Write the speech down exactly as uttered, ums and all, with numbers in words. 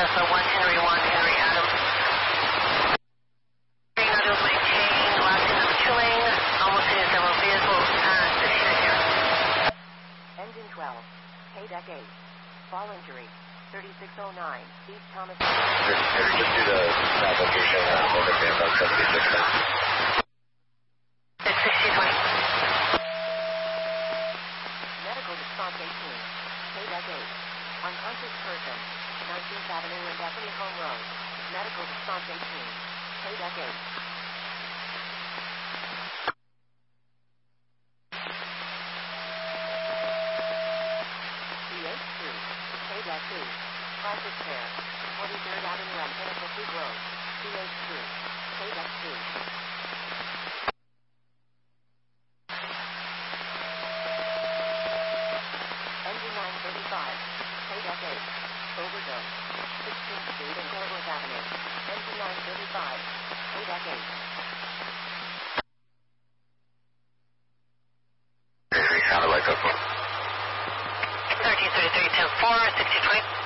Tesla one, Henry one, Henry Adam. Nodules maintain, last in number two lane, almost hitting several vehicles, and sixteen here. Engine twelve, K deck eight, fall injury, thirty-six oh nine, East Thomas. Just do the map location, uh, over there about seventy-six now. It's sixteen twenty. Medical response eighteen, K deck eight, unconscious person, nineteenth Avenue and Bethany Home Road. Medical response eighteen, K deck eight. C H two, K deck two, private care, twenty-third Avenue and Pinnacle Peak Road. C H two, K deck two. Engine nine thirty-five, K deck eight, overdose, sixteenth Street and Gilworth Avenue. Engine nine thirty-five, K deck eight. Sounded like a thirteen thirty-three, ten four, sixteen twenty.